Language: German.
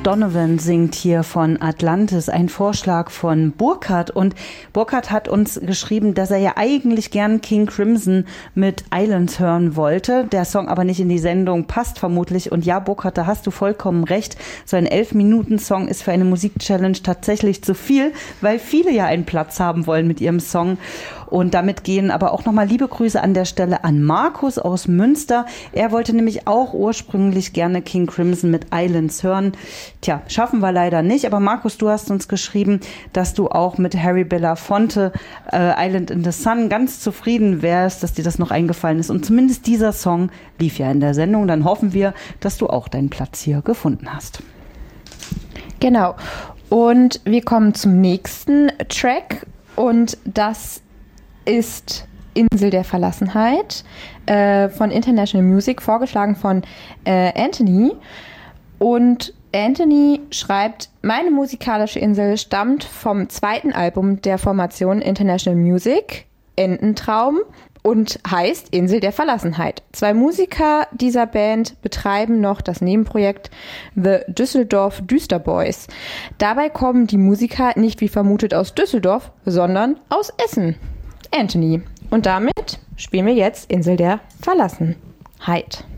Donovan singt hier von Atlantis, ein Vorschlag von Burkhard. Und Burkhard hat uns geschrieben, dass er ja eigentlich gern King Crimson mit Islands hören wollte. Der Song aber nicht in die Sendung passt vermutlich. Und ja, Burkhard, da hast du vollkommen recht. So ein 11-Minuten-Song ist für eine Musikchallenge tatsächlich zu viel, weil viele ja einen Platz haben wollen mit ihrem Song. Und damit gehen aber auch nochmal liebe Grüße an der Stelle an Markus aus Münster. Er wollte nämlich auch ursprünglich gerne King Crimson mit Islands hören. Tja, schaffen wir leider nicht. Aber Markus, du hast uns geschrieben, dass du auch mit Harry Belafonte Island in the Sun ganz zufrieden wärst, dass dir das noch eingefallen ist. Und zumindest dieser Song lief ja in der Sendung. Dann hoffen wir, dass du auch deinen Platz hier gefunden hast. Genau. Und wir kommen zum nächsten Track. Und das ist Insel der Verlassenheit von International Music, vorgeschlagen von Anthony. Und Anthony schreibt, meine musikalische Insel stammt vom zweiten Album der Formation International Music, Ententraum, und heißt Insel der Verlassenheit. 2 Musiker dieser Band betreiben noch das Nebenprojekt The Düsseldorf Düsterboys. Dabei kommen die Musiker nicht wie vermutet aus Düsseldorf, sondern aus Essen. Anthony. Und damit spielen wir jetzt Insel der Verlassenheit.